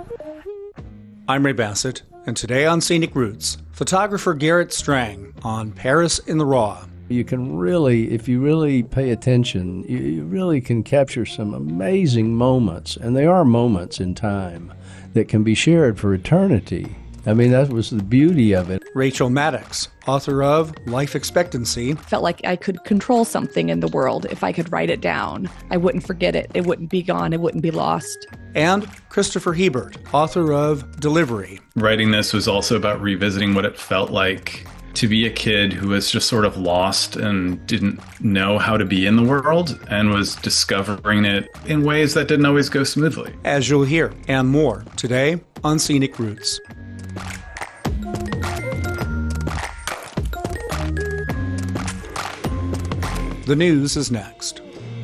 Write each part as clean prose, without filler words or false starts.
I'm Ray Bassett, and today on Scenic Roots, photographer Garrett Strang on Paris in the Raw. You can really, if you really pay attention, you really can capture some amazing moments, and they are moments in time that can be shared for eternity. I mean, that was the beauty of it. Rachel Maddox, author of Life Expectancy. Felt like I could control something in the world if I could write it down. I wouldn't forget it. It wouldn't be gone. It wouldn't be lost. And Christopher Hebert, author of Delivery. Writing this was also about revisiting what it felt like to be a kid who was just sort of lost and didn't know how to be in the world and was discovering it in ways that didn't always go smoothly. As you'll hear, and more, today on Scenic Roots. The news is next.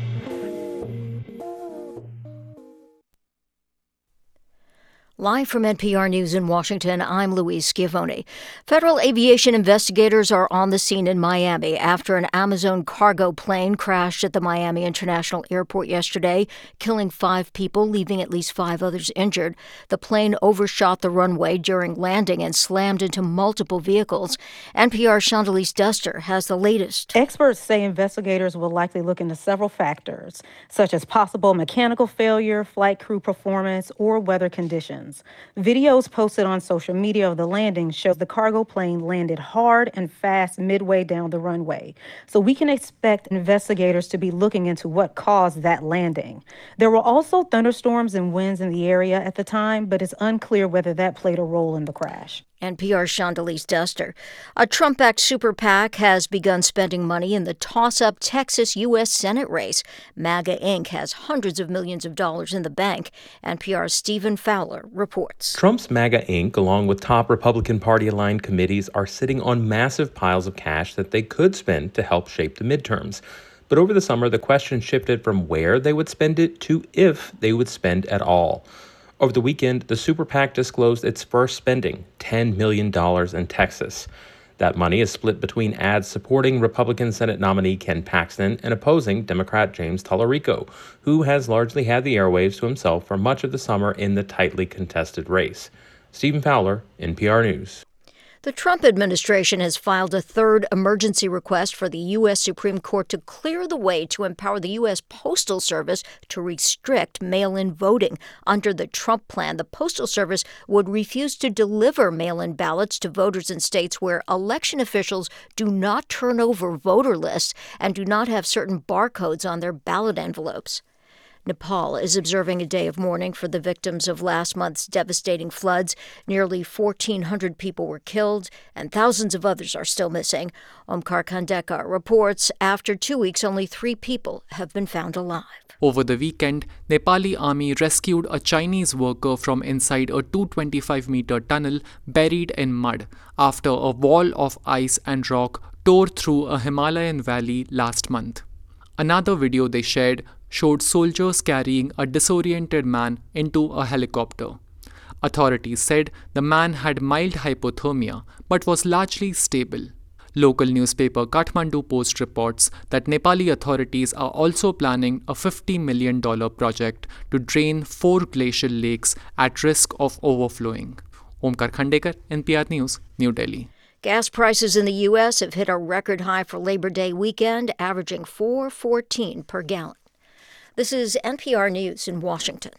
Live from NPR News in Washington, I'm Louise Schiavone. Federal aviation investigators are on the scene in Miami after an Amazon cargo plane crashed at the Miami International Airport yesterday, killing 5 people, leaving at least 5 others injured. The plane overshot the runway during landing and slammed into multiple vehicles. NPR's Chandalise Duster has the latest. Experts say investigators will likely look into several factors, such as possible mechanical failure, flight crew performance, or weather conditions. Videos posted on social media of the landing show the cargo plane landed hard and fast midway down the runway. So we can expect investigators to be looking into what caused that landing. There were also thunderstorms and winds in the area at the time, but it's unclear whether that played a role in the crash. NPR's Chandalise Duster. A Trump-backed super PAC has begun spending money in the toss-up Texas U.S. Senate race. MAGA Inc. has hundreds of millions of dollars in the bank. NPR's Stephen Fowler reports. Trump's MAGA Inc., along with top Republican Party-aligned committees, are sitting on massive piles of cash that they could spend to help shape the midterms. But over the summer, the question shifted from where they would spend it to if they would spend at all. Over the weekend, the Super PAC disclosed its first spending, $10 million in Texas. That money is split between ads supporting Republican Senate nominee Ken Paxton and opposing Democrat James Tallarico, who has largely had the airwaves to himself for much of the summer in the tightly contested race. Stephen Fowler, NPR News. The Trump administration has filed a third emergency request for the U.S. Supreme Court to clear the way to empower the U.S. Postal Service to restrict mail-in voting. Under the Trump plan, the Postal Service would refuse to deliver mail-in ballots to voters in states where election officials do not turn over voter lists and do not have certain barcodes on their ballot envelopes. Nepal is observing a day of mourning for the victims of last month's devastating floods. Nearly 1,400 people were killed, and thousands of others are still missing. Omkar Khandekar reports after 2 weeks, only 3 people have been found alive. Over the weekend, Nepali army rescued a Chinese worker from inside a 225-meter tunnel buried in mud after a wall of ice and rock tore through a Himalayan valley last month. Another video they shared showed soldiers carrying a disoriented man into a helicopter. Authorities said the man had mild hypothermia but was largely stable. Local newspaper Kathmandu Post reports that Nepali authorities are also planning a $50 million project to drain 4 glacial lakes at risk of overflowing. Omkar Khandekar, NPR News, New Delhi. Gas prices in the U.S. have hit a record high for Labor Day weekend, averaging $4.14 per gallon. This is NPR News in Washington.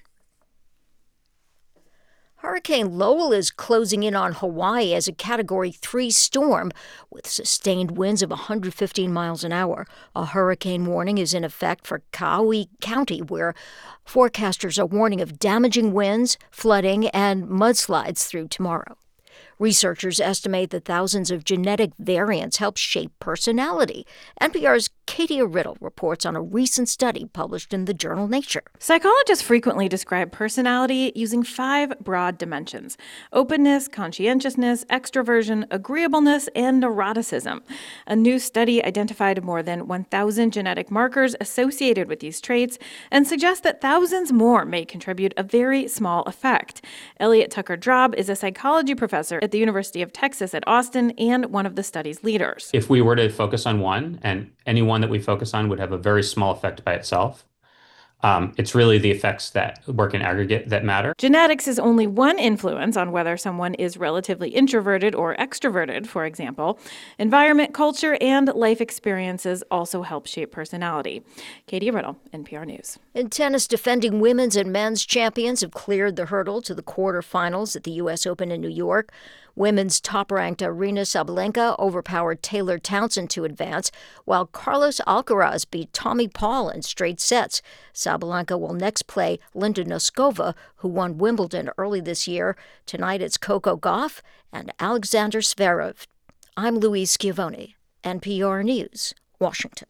Hurricane Lowell is closing in on Hawaii as a Category 3 storm with sustained winds of 115 miles an hour. A hurricane warning is in effect for Kauai County, where forecasters are warning of damaging winds, flooding, and mudslides through tomorrow. Researchers estimate that thousands of genetic variants help shape personality. NPR's Katia Riddle reports on a recent study published in the journal Nature. Psychologists frequently describe personality using 5 broad dimensions: openness, conscientiousness, extroversion, agreeableness, and neuroticism. A new study identified more than 1,000 genetic markers associated with these traits and suggests that thousands more may contribute a very small effect. Elliot Tucker-Drob is a psychology professor at the University of Texas at Austin and one of the study's leaders. If we were to focus on one, and any one that we focus on would have a very small effect by itself, It's really the effects that work in aggregate that matter. Genetics is only one influence on whether someone is relatively introverted or extroverted, for example. Environment, culture, and life experiences also help shape personality. Katie Riddle, NPR News. In tennis, defending women's and men's champions have cleared the hurdle to the quarterfinals at the U.S. Open in New York. Women's top-ranked Aryna Sabalenka overpowered Taylor Townsend to advance, while Carlos Alcaraz beat Tommy Paul in straight sets. Sabalenka will next play Linda Noskova, who won Wimbledon early this year. Tonight it's Coco Gauff and Alexander Zverev. I'm Louise Schiavone, NPR News, Washington.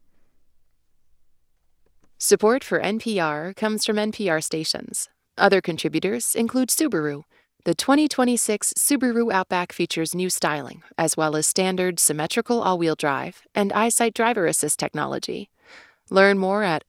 Support for NPR comes from NPR stations. Other contributors include Subaru. The 2026 Subaru Outback features new styling, as well as standard symmetrical all-wheel drive and EyeSight driver assist technology. Learn more at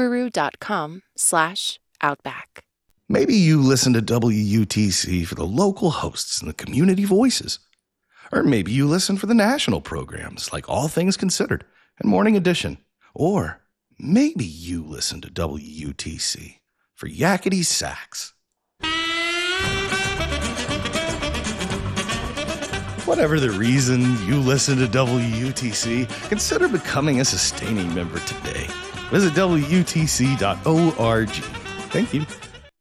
Subaru.com/Outback. Maybe you listen to WUTC for the local hosts and the community voices. Or maybe you listen for the national programs like All Things Considered and Morning Edition. Or maybe you listen to WUTC for Yakety Sax. Whatever the reason you listen to WUTC, consider becoming a sustaining member today. Visit WUTC.org. Thank you.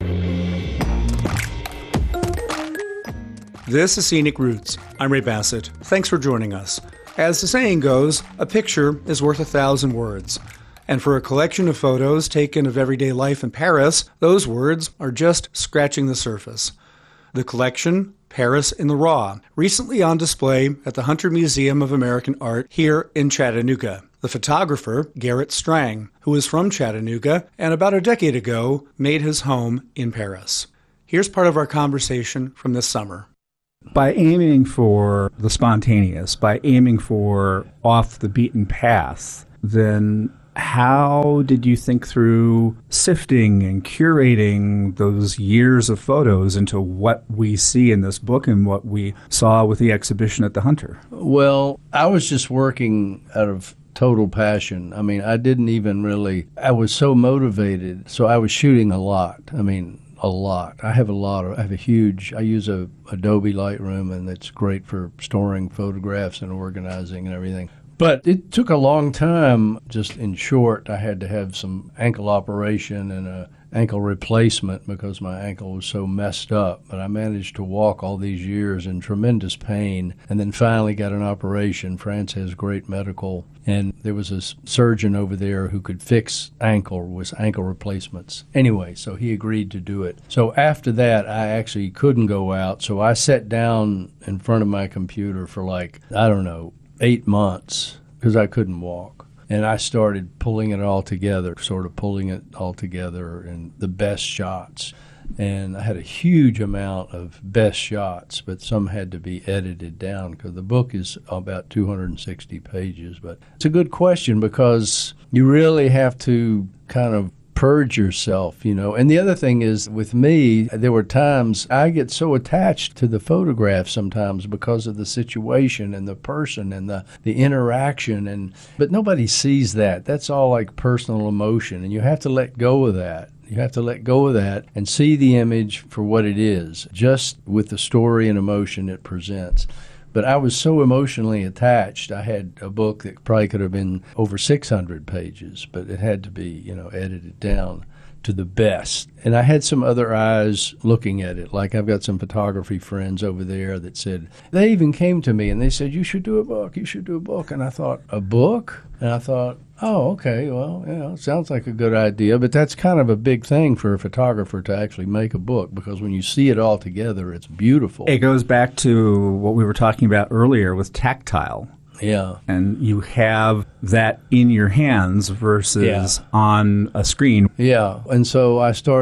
This is Scenic Roots. I'm Ray Bassett. Thanks for joining us. As the saying goes, a picture is worth 1,000 words. And for a collection of photos taken of everyday life in Paris, those words are just scratching the surface. The collection, Paris in the Raw, recently on display at the Hunter Museum of American Art here in Chattanooga. The photographer, Garrett Strang, who is from Chattanooga and about a decade ago made his home in Paris. Here's part of our conversation from this summer. By aiming for the spontaneous, by aiming for off the beaten path, then how did you think through sifting and curating those years of photos into what we see in this book and what we saw with the exhibition at the Hunter? Well, I was just working out of total passion. I mean, I didn't even really, I was so motivated. So I was shooting a lot. I have a huge, I use a Adobe Lightroom, and it's great for storing photographs and organizing and everything. But it took a long time. Just in short, I had to have some ankle operation and an ankle replacement because my ankle was so messed up. But I managed to walk all these years in tremendous pain and then finally got an operation. France has great medical, and there was a surgeon over there who could fix ankle replacements. Anyway, so he agreed to do it. So after that, I actually couldn't go out. So I sat down in front of my computer for 8 months because I couldn't walk. And I started pulling it all together and the best shots. And I had a huge amount of best shots, but some had to be edited down because the book is about 260 pages. But it's a good question because you really have to kind of purge yourself, And the other thing is, with me, there were times I get so attached to the photograph sometimes because of the situation and the person and the interaction, but nobody sees that. That's all like personal emotion, and you have to let go of that. You have to let go of that and see the image for what it is, just with the story and emotion it presents. But I was so emotionally attached. I had a book that probably could have been over 600 pages, but it had to be, edited down to the best. And I had some other eyes looking at it. Like I've got some photography friends over there that said, they even came to me and they said, you should do a book. And I thought, a book? And I thought, oh, okay, well, it sounds like a good idea. But that's kind of a big thing for a photographer to actually make a book, because when you see it all together, it's beautiful. It goes back to what we were talking about earlier with tactile. Yeah. And you have that in your hands versus on a screen. Yeah. And so I started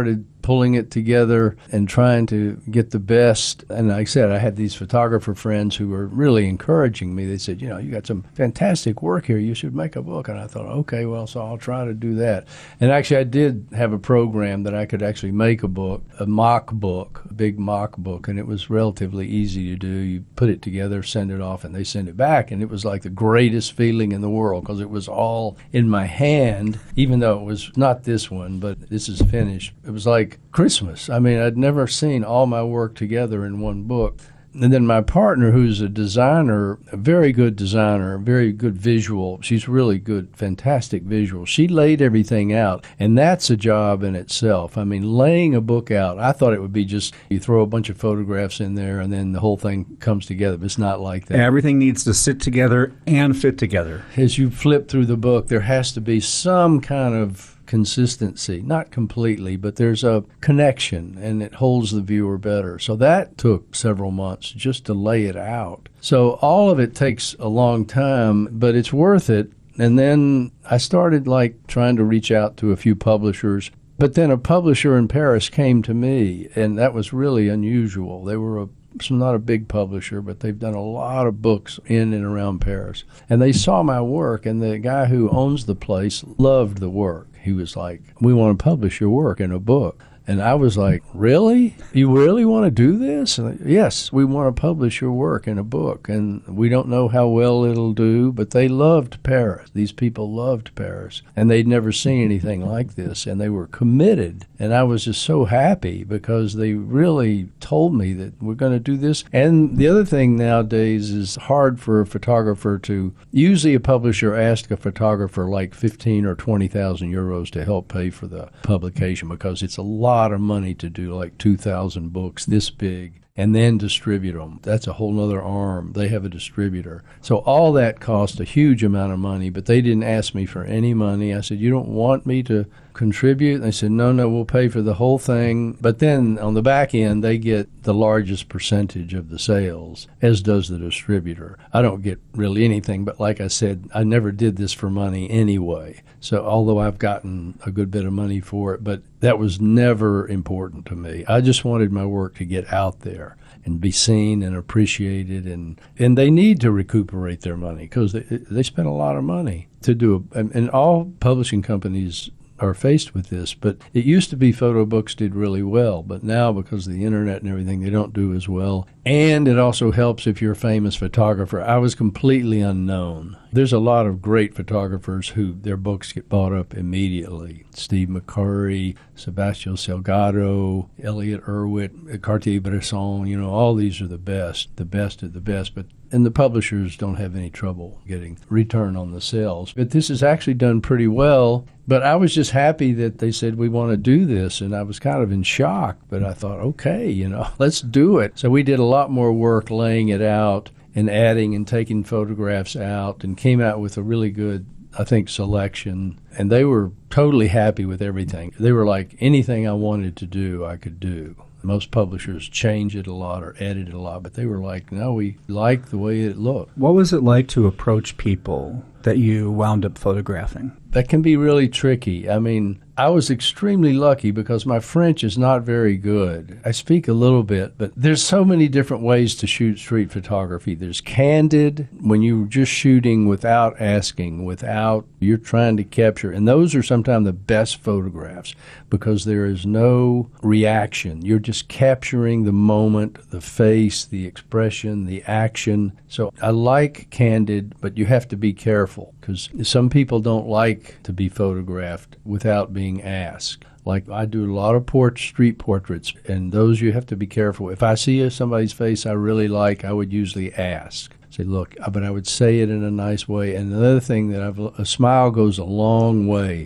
pulling it together and trying to get the best. And like I said, I had these photographer friends who were really encouraging me. They said, you got some fantastic work here. You should make a book. And I thought, okay, well, so I'll try to do that. And actually, I did have a program that I could actually make a book, a mock book, a big mock book, and it was relatively easy to do. You put it together, send it off, and they send it back. And it was like the greatest feeling in the world because it was all in my hand, even though it was not this one, but this is finished. It was like Christmas. I mean, I'd never seen all my work together in one book. And then my partner, who's a designer, a very good designer, very good visual, she's really good, fantastic visual. She laid everything out, and that's a job in itself. I mean, laying a book out, I thought it would be just you throw a bunch of photographs in there and then the whole thing comes together. But it's not like that. Everything needs to sit together and fit together. As you flip through the book, there has to be some kind of consistency, not completely, but there's a connection and it holds the viewer better. So that took several months just to lay it out. So all of it takes a long time, but it's worth it. And then I started trying to reach out to a few publishers, but then a publisher in Paris came to me, and that was really unusual. They were not a big publisher, but they've done a lot of books in and around Paris. And they saw my work, and the guy who owns the place loved the work. He was like, we want to publish your work in a book. And I was like, really? You really want to do this? And yes, we want to publish your work in a book. And we don't know how well it'll do, but they loved Paris. These people loved Paris. And they'd never seen anything like this. And they were committed. And I was just so happy because they really told me that we're going to do this. And the other thing nowadays is hard for a photographer to, usually a publisher asks a photographer like 15 or 20,000 euros to help pay for the publication because it's a lot of money to do like 2,000 books this big and then distribute them. That's a whole nother arm. They have a distributor. So all that cost a huge amount of money, but they didn't ask me for any money. I said, you don't want me to contribute? And they said, no, we'll pay for the whole thing. But then on the back end, they get the largest percentage of the sales, as does the distributor. I don't get really anything, but like I said, I never did this for money anyway. So although I've gotten a good bit of money for it, but that was never important to me. I just wanted my work to get out there and be seen and appreciated, and they need to recuperate their money because they spend a lot of money to do it. And all publishing companies are faced with this, but it used to be photo books did really well, but now because of the internet and everything, they don't do as well. And it also helps if you're a famous photographer. I was completely unknown. There's a lot of great photographers who their books get bought up immediately. Steve McCurry, Sebastião Salgado, Elliot Erwitt, Cartier-Bresson, all these are the best of the best. And the publishers don't have any trouble getting return on the sales. But this is actually done pretty well. But I was just happy that they said, we want to do this. And I was kind of in shock. But I thought, okay, let's do it. So we did a lot more work laying it out and adding and taking photographs out and came out with a really good, I think, selection. And they were totally happy with everything. They were like, anything I wanted to do, I could do. Most publishers change it a lot or edit it a lot, but they were like, no, we like the way it looked. What was it like to approach people that you wound up photographing? That can be really tricky. I mean, I was extremely lucky because my French is not very good. I speak a little bit, but there's so many different ways to shoot street photography. There's candid, when you're just shooting without asking, you're trying to capture. And those are sometimes the best photographs because there is no reaction. You're just capturing the moment, the face, the expression, the action. So I like candid, but you have to be careful because some people don't like to be photographed without being asked. Like I do a lot of street portraits, and those you have to be careful. If I see somebody's face I really like, I would usually ask. Say, look, but I would say it in a nice way. And another thing that a smile goes a long way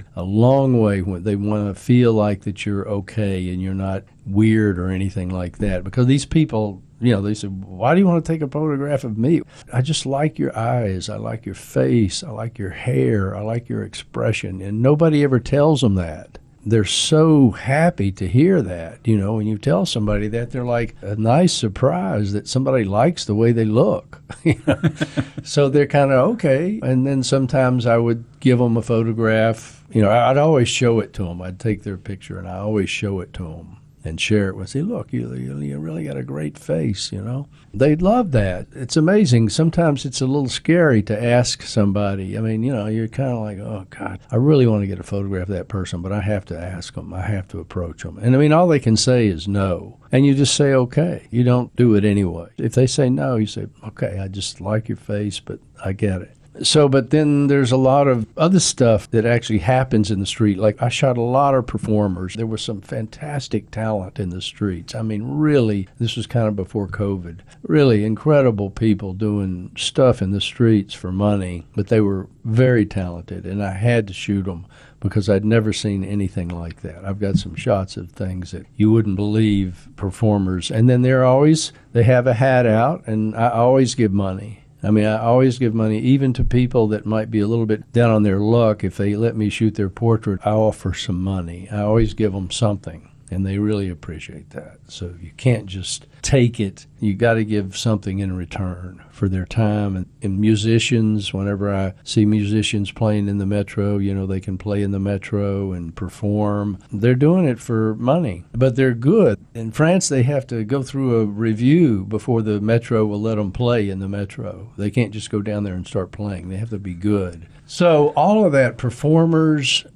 when they want to feel like that you're okay and you're not weird or anything like that. Because these people, they said, why do you want to take a photograph of me? I just like your eyes. I like your face. I like your hair. I like your expression. And nobody ever tells them that. They're so happy to hear that. When you tell somebody that, they're like a nice surprise that somebody likes the way they look. So they're kind of okay. And then sometimes I would give them a photograph, I'd always show it to them. I'd take their picture and I always show it to them and share it with, say, look, you really got a great face, They'd love that. It's amazing. Sometimes it's a little scary to ask somebody. I mean, you're kind of like, oh, God, I really want to get a photograph of that person, but I have to ask them. I have to approach them. And, I mean, all they can say is no. And you just say, okay. You don't do it anyway. If they say no, you say, okay, I just like your face, but I get it. So, but then there's a lot of other stuff that actually happens in the street. Like I shot a lot of performers. There was some fantastic talent in the streets. I mean, really, this was kind of before COVID. Really incredible people doing stuff in the streets for money, but they were very talented, and I had to shoot them because I'd never seen anything like that. I've got some shots of things that you wouldn't believe, performers. And then they have a hat out, and I always give money. I mean, I always give money, even to people that might be a little bit down on their luck. If they let me shoot their portrait, I offer some money. I always give them something, and they really appreciate that. So you can't just take it. You got to give something in return for their time. And musicians, whenever I see musicians playing in the Metro, they can play in the Metro and perform. They're doing it for money, but they're good. In France, they have to go through a review before the Metro will let them play in the Metro. They can't just go down there and start playing. They have to be good. So all of that, performers,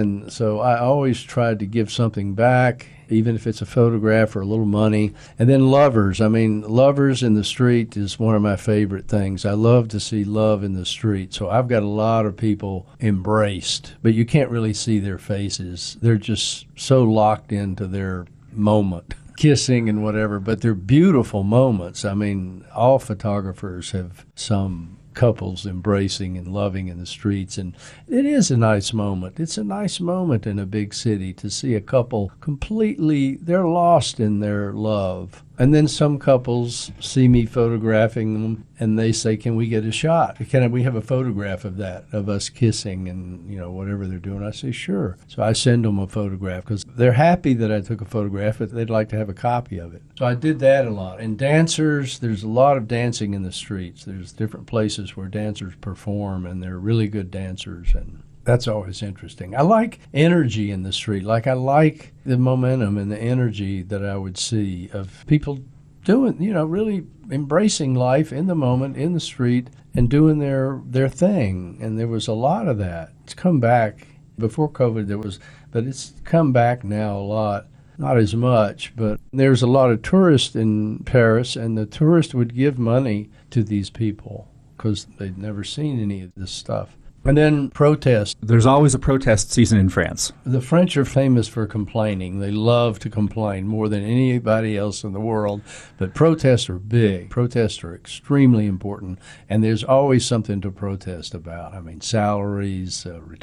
so I always tried to give something back, even if it's a photograph or a little money. And then lovers. I mean, lovers in the street is one of my favorite things. I love to see love in the street. So I've got a lot of people embraced, but you can't really see their faces. They're just so locked into their moment, kissing and whatever, but they're beautiful moments. I mean, all photographers have some couples embracing and loving in the streets, and it is a nice moment. It's a nice moment in a big city to see a couple they're lost in their love. And then some couples see me photographing them, and they say, can we get a shot? Can we have a photograph of that, of us kissing and, whatever they're doing? I say, sure. So I send them a photograph because they're happy that I took a photograph, but they'd like to have a copy of it. So I did that a lot. And dancers, there's a lot of dancing in the streets. There's different places where dancers perform, and they're really good dancers, and that's always interesting. I like energy in the street. Like I like the momentum and the energy that I would see of people doing, really embracing life in the moment, in the street, and doing their thing. And there was a lot of that. It's come back. Before COVID but it's come back now a lot. Not as much, but there's a lot of tourists in Paris, and the tourists would give money to these people because they'd never seen any of this stuff. And then protest. There's always a protest season in France. The French are famous for complaining. They love to complain more than anybody else in the world. But protests are big. Protests are extremely important. And there's always something to protest about. I mean, salaries,